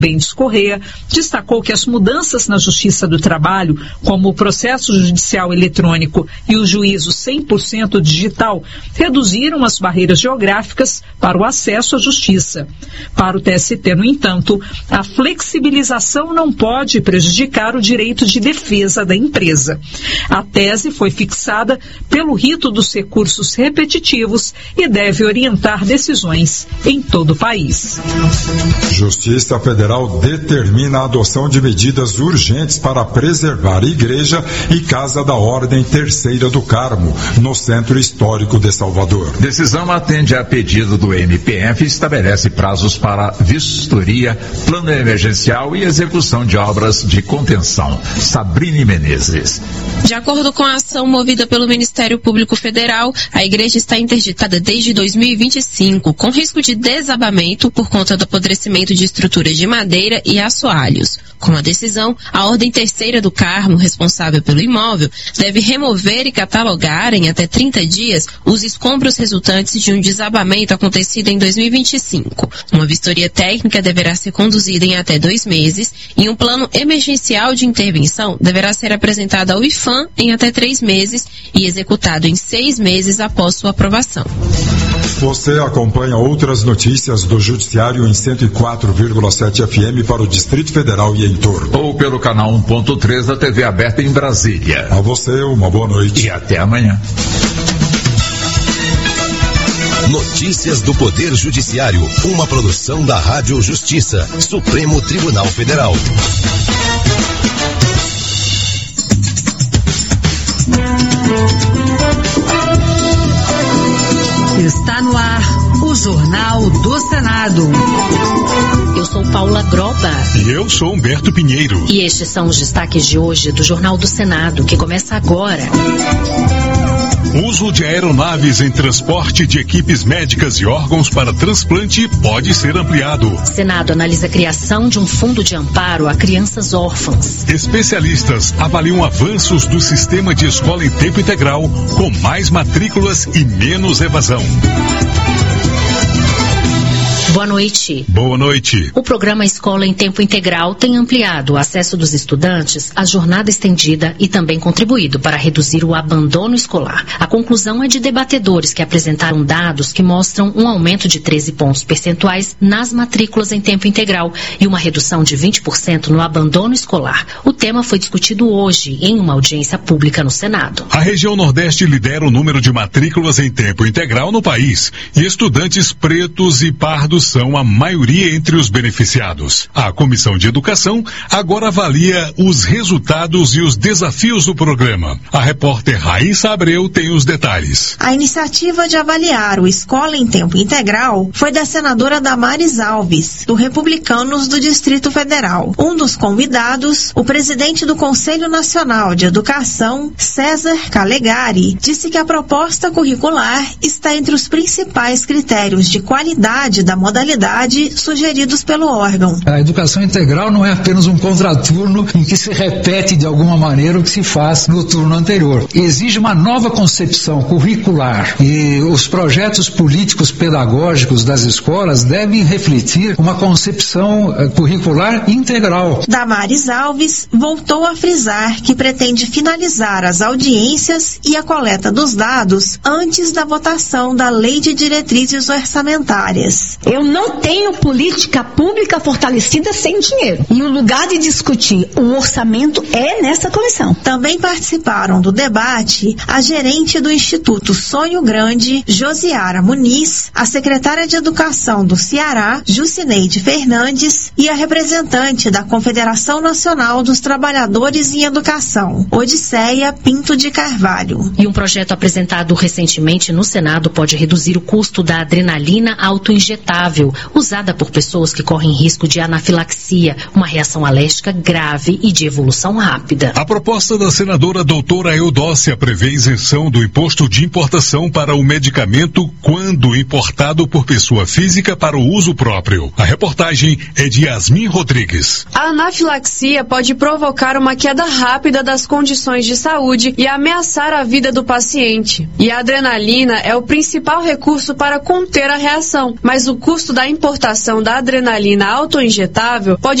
Bentes Correia destacou que as mudanças na Justiça do Trabalho, como o processo judicial eletrônico e o juízo 100% digital, reduziram as barreiras geográficas para o acesso à justiça. Para o TST, no entanto, a flexibilização não pode prejudicar o direito de defesa da empresa. A tese foi fixada pelo rito dos recursos repetitivos e deve orientar decisões em todo o país. Justiça Federal determina a adoção de medidas urgentes para preservar a Igreja e Casa da Ordem Terceira do Carmo, no Centro Histórico de Salvador. Decisão atende a pedido do MPF e estabelece prazos para vistoria, plano emergencial e execução de obras de contenção. Sabrine Menezes. De acordo com a ação movida pelo Ministério Público Federal, a igreja está interditada desde 2025, com risco de desabamento por conta do apodrecimento de estruturas de madeira e assoalhos. Com a decisão, a Ordem Terceira do Carmo, responsável pelo imóvel, deve remover e catalogar em até 30 dias os escombros resultantes de um desabamento acontecido em 2025. Uma vistoria técnica deverá ser conduzida em até 2 meses e um plano emergencial de intervenção deverá ser apresentado ao IPHAN em até 3 meses e executado em 6 meses após sua aprovação. Você acompanha outras notícias do Judiciário em 104,7 FM para o Distrito Federal e entorno. Ou pelo canal 1.3 da TV aberta em Brasília. A você uma boa noite. E até amanhã. Notícias do Poder Judiciário, uma produção da Rádio Justiça, Supremo Tribunal Federal. Está no ar o Jornal do Senado. Eu sou Paula Groba. E eu sou Humberto Pinheiro. E estes são os destaques de hoje do Jornal do Senado, que começa agora. Uso de aeronaves em transporte de equipes médicas e órgãos para transplante pode ser ampliado. Senado analisa a criação de um fundo de amparo a crianças órfãs. Especialistas avaliam avanços do sistema de escola em tempo integral, com mais matrículas e menos evasão. Boa noite. Boa noite. O programa Escola em Tempo Integral tem ampliado o acesso dos estudantes à jornada estendida e também contribuído para reduzir o abandono escolar. A conclusão é de debatedores que apresentaram dados que mostram um aumento de 13 pontos percentuais nas matrículas em tempo integral e uma redução de 20% no abandono escolar. O tema foi discutido hoje em uma audiência pública no Senado. A região Nordeste lidera o número de matrículas em tempo integral no país e estudantes pretos e pardos são a maioria entre os beneficiados. A Comissão de Educação agora avalia os resultados e os desafios do programa. A repórter Raíssa Abreu tem os detalhes. A iniciativa de avaliar o Escola em Tempo Integral foi da senadora Damares Alves, do Republicanos do Distrito Federal. Um dos convidados, o presidente do Conselho Nacional de Educação, César Calegari, disse que a proposta curricular está entre os principais critérios de qualidade da modalidade sugeridos pelo órgão. A educação integral não é apenas um contraturno em que se repete de alguma maneira o que se faz no turno anterior. Exige uma nova concepção curricular e os projetos políticos pedagógicos das escolas devem refletir uma concepção curricular integral. Damares Alves voltou a frisar que pretende finalizar as audiências e a coleta dos dados antes da votação da Lei de Diretrizes Orçamentárias. Eu não tenho política pública fortalecida sem dinheiro. E o lugar de discutir o orçamento é nessa comissão. Também participaram do debate a gerente do Instituto Sonho Grande, Josiara Muniz, a secretária de Educação do Ceará, Jucineide Fernandes, e a representante da Confederação Nacional dos Trabalhadores em Educação, Odisseia Pinto de Carvalho. E um projeto apresentado recentemente no Senado pode reduzir o custo da adrenalina autoinjetável, usada por pessoas que correm risco de anafilaxia, uma reação alérgica grave e de evolução rápida. A proposta da senadora doutora Eudócia prevê isenção do imposto de importação para o medicamento quando importado por pessoa física para o uso próprio. A reportagem é de Yasmin Rodrigues. A anafilaxia pode provocar uma queda rápida das condições de saúde e ameaçar a vida do paciente. E a adrenalina é o principal recurso para conter a reação, mas o custo custo da importação da adrenalina autoinjetável pode